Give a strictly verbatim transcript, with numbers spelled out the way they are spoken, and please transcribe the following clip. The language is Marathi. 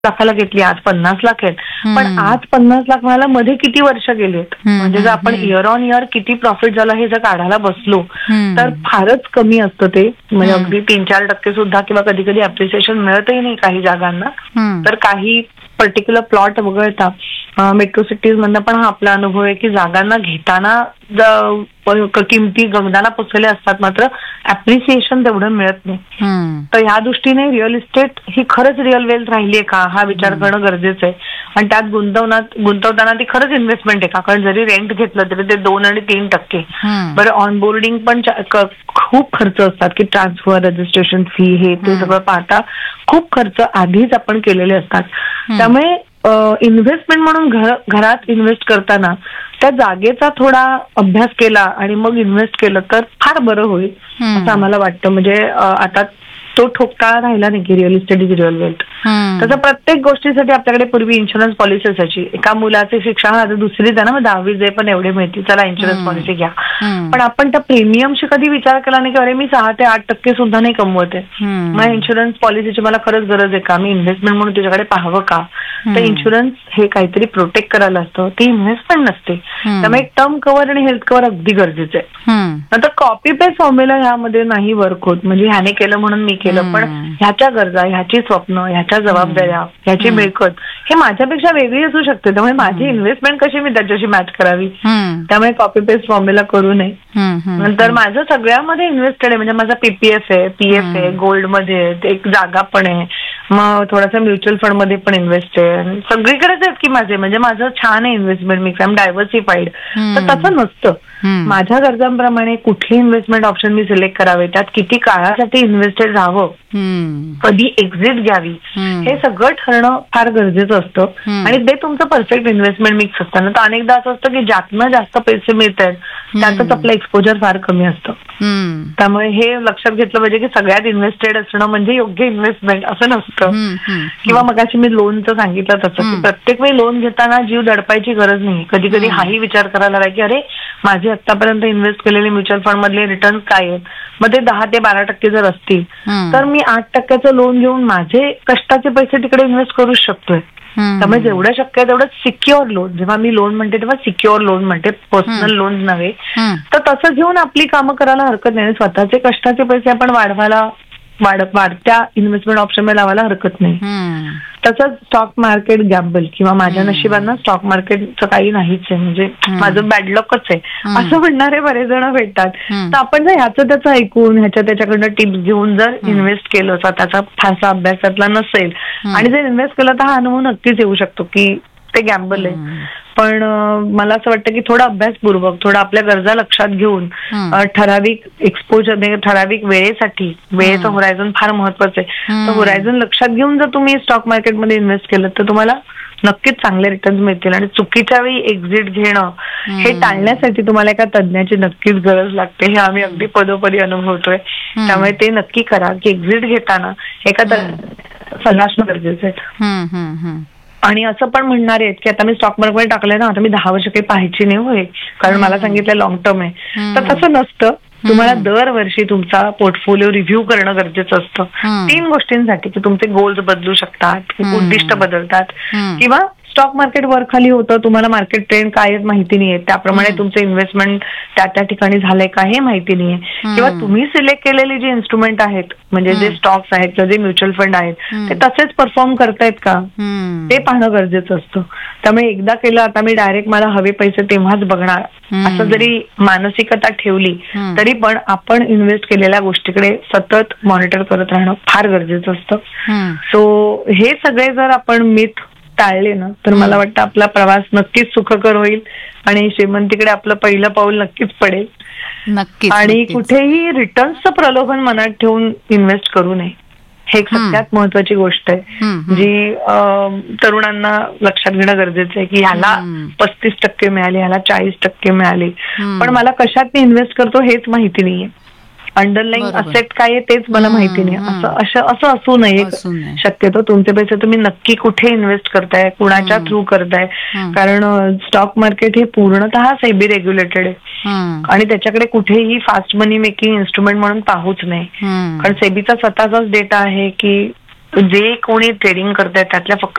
लाखाला घेतली, आज पन्नास लाख आहेत. पण आज पन्नास लाख मला मध्ये किती वर्ष गेलेत, म्हणजे जर आपण इयर ऑन इयर किती प्रॉफिट झालं हे जर काढायला बसलो तर फारच कमी असतं ते. म्हणजे अगदी तीन चार टक्के सुद्धा किंवा कधी कधी अप्रिसिएशन मिळतही नाही काही जागांना. तर काही पर्टिक्युलर प्लॉट वगळता मेट्रो सिटीज मधनं पण हा आपला अनुभव आहे की जागांना घेताना किमती गगनाला पोचलेल्या असतात, मात्र अप्रिसिएशन तेवढं मिळत नाही. तर ह्या दृष्टीने रिअल इस्टेट ही खरंच रिअल वेल्थ राहिलीये का हा विचार करणं गरजेचं आहे. आणि त्यात गुंतवण्यात गुंतवताना ती खरंच इन्व्हेस्टमेंट आहे का, कारण जरी रेंट घेतलं तरी ते दोन आणि तीन टक्के बरं ऑनबोर्डिंग पण खूप खर्च असतात की ट्रान्सफर, रजिस्ट्रेशन फी, हे ते सगळं पाहता खूप खर्च आधीच आपण केलेले असतात. त्यामुळे इन्व्हेस्टमेंट म्हणून घर घरात इन्व्हेस्ट करताना त्या जागेचा थोडा अभ्यास केला आणि मग इन्व्हेस्ट केलं तर फार बरं होईल असं आम्हाला वाटतं. म्हणजे आता तो ठोकताळा राहिला नाही की real estate is real wealth. तसं प्रत्येक गोष्टीसाठी आपल्याकडे पूर्वी इन्शुरन्स पॉलिसी असायची. एका मुलाचे शिक्षण आता दुसरीच आहे ना, मग दहावी जे पण एवढे माहिती, चला इन्शुरन्स पॉलिसी घ्या. पण आपण त्या प्रीमियमशी कधी विचार केला नाही की अरे मी सहा ते आठ टक्के सुद्धा नाही कमवते, मग इन्शुरन्स पॉलिसीची मला खरंच गरज आहे का, मी इन्व्हेस्टमेंट म्हणून त्याच्याकडे पाहावं का. तर इन्शुरन्स हे काहीतरी प्रोटेक्ट करायला असतं, ती इन्व्हेस्टमेंट नसते. त्यामुळे टर्म कव्हर आणि हेल्थ कव्हर अगदी गरजेचं आहे. नंतर कॉपी पेस्ट फॉर्म्युला ह्यामध्ये नाही वर्क होत. म्हणजे ह्याने केलं म्हणून मी केलं, पण ह्याच्या गरजा, ह्याची स्वप्न, ह्याच्या जबाबदाऱ्या, ह्याची मिळकत हे माझ्यापेक्षा वेगळी असू शकते. त्यामुळे माझी इन्व्हेस्टमेंट कशी मी त्याच्याशी मॅच करावी, त्यामुळे कॉपी पेस्ट फॉर्म्युला करू नये. नंतर माझं सगळ्यामध्ये इन्व्हेस्टेड आहे. म्हणजे माझा पीपीएफ आहे, पीएफ आहे, गोल्ड मध्ये एक जागा पण आहे, मग थोडासा म्युच्युअल फंड मध्ये पण इन्व्हेस्ट आहे, सगळीकडेच आहेत की माझे. म्हणजे माझं छान आहे investment mix, I am diversified. तर तसं नसतं. माझ्या गरजांप्रमाणे कुठली इन्व्हेस्टमेंट ऑप्शन मी सिलेक्ट करावे, त्यात किती काळासाठी इन्व्हेस्टेड राहावं, कधी एक्झिट घ्यावी, हे सगळं ठरणं फार गरजेचं असतं. आणि ते तुमचं परफेक्ट इन्व्हेस्टमेंट मिक्स असतं. तर अनेकदा असं असतं की ज्यातनं जास्त पैसे मिळत आहेत त्यातच आपलं एक्सपोजर फार कमी असतं. त्यामुळे हे लक्षात घेतलं पाहिजे की सगळ्यात इन्व्हेस्टेड असणं म्हणजे योग्य इन्व्हेस्टमेंट असं नसतं. किंवा मगाशी मी लोनचं सांगितलं तसं की प्रत्येक वेळी लोन घेताना जीव दडपायची गरज नाही. कधी कधी हाही विचार करायला हवा की अरे माझे आतापर्यंत इन्व्हेस्ट केलेले म्युच्युअल फंड मधले रिटर्न काय आहेत, मग ते दहा ते बारा टक्के जर असतील तर मी आठ टक्क्याचं लोन घेऊन माझे कष्टाचे पैसे तिकडे इन्व्हेस्ट करू शकतोय. त्यामुळे जेवढं शक्य आहे तेवढं सिक्युअर लोन, जेव्हा मी लोन म्हणते तेव्हा सिक्युअर लोन म्हणते, पर्सनल लोन नव्हे. तर तसं घेऊन आपली कामं करायला हरकत नाही. स्वतःचे कष्टाचे पैसे आपण वाढवायला वाढ वाढत्या इन्व्हेस्टमेंट ऑप्शन मध्ये लावायला हरकत नाही. तसंच स्टॉक मार्केट गॅम्बल किंवा माझ्या नशिबांना स्टॉक मार्केटचं काही नाहीच आहे, म्हणजे माझं बॅडलकच आहे असं म्हणणारे बरेच जण भेटतात. तर आपण जर ह्याचं त्याचं ऐकून ह्याच्या त्याच्याकडनं टिप्स घेऊन जर इन्व्हेस्ट केलं, स्वतःचा फारसा अभ्यासातला नसेल आणि जर इन्व्हेस्ट केलं तर हा अनुभव नक्कीच येऊ शकतो की ते गॅम्बल आहे. पण मला असं वाटतं की थोडा अभ्यासपूर्वक, थोडा आपल्या गरजा लक्षात घेऊन ठराविक एक्सपोजर, ठराविक वेळेसाठी, वेळेचं होरायझन फार महत्वाचं आहे, तर होरायझन लक्षात घेऊन जर तुम्ही स्टॉक मार्केटमध्ये इन्व्हेस्ट केलं तर तुम्हाला नक्कीच चांगले रिटर्न्स मिळतील. आणि चुकीच्या वेळी एक्झिट घेणं हे टाळण्यासाठी तुम्हाला एका तज्ञाची नक्कीच गरज लागते, हे आम्ही अगदी पदोपदी अनुभवतोय. त्यामुळे ते नक्की करा की एक्झिट घेताना एका सल्ला असणं गरजेचं आहे. आणि असं पण म्हणणारे आहेत की आता मी स्टॉक मार्केटमध्ये टाकलंय ना, आता मी दहा वर्ष काही पाहायची नाही होय, कारण मला सांगितलं लॉंग टर्म आहे. तर तसं नसतं. तुम्हाला दरवर्षी तुमचा पोर्टफोलिओ रिव्ह्यू करणं गरजेचं असतं, तीन गोष्टींसाठी की तुमचे गोल्स बदलू शकतात, उद्दिष्ट बदलतात, किंवा स्टॉक मार्केट वर खाली होतं, तुम्हाला मार्केट ट्रेंड काय माहिती नाहीये, त्याप्रमाणे तुमचं इन्व्हेस्टमेंट त्या त्या ठिकाणी झालंय का हे माहिती नाहीये, किंवा तुम्ही सिलेक्ट केलेली जी इन्स्ट्रुमेंट आहेत, म्हणजे जे स्टॉक्स आहेत किंवा जे म्युच्युअल फंड आहेत ते तसेच परफॉर्म करतायत का ते पाहणं गरजेचं असतं. त्यामुळे एकदा केलं आता मी डायरेक्ट मला हवे पैसे तेव्हाच बघणार असं जरी मानसिकता ठेवली तरी पण आपण इन्व्हेस्ट केलेल्या गोष्टीकडे सतत मॉनिटर करत राहणं फार गरजेचं असतं. सो हे सगळे जर आपण मिथ टाळले ना तर मला वाटतं आपला प्रवास नक्कीच सुखकर होईल आणि श्रीमंतीकडे आपलं पहिलं पाऊल नक्कीच पडेल. नक्कीच. आणि कुठेही रिटर्न्सचं प्रलोभन मनात ठेवून इन्व्हेस्ट करू नये, हे एक सगळ्यात महत्वाची गोष्ट आहे जी तरुणांना लक्षात घेणं गरजेचं आहे की ह्याला पस्तीस टक्के मिळाले, ह्याला चाळीस टक्के मिळाले, पण मला कशात मी इन्व्हेस्ट करतो हेच माहिती नाहीये, अंडरलाईन असेट काय आहे तेच मला माहिती नाही, असं असं असू नये. शक्यतो तुमचे पैसे तुम्ही नक्की कुठे इन्व्हेस्ट करताय, कुणाच्या थ्रू करताय, कारण स्टॉक मार्केट हे पूर्णतः सेबी रेग्युलेटेड आहे आणि त्याच्याकडे कुठेही फास्ट मनी मेकिंग इन्स्ट्रुमेंट म्हणून पाहूच नाही, कारण सेबीचा स्वतःचाच डेटा आहे की जे कोणी ट्रेडिंग करतायत त्यातल्या फक्त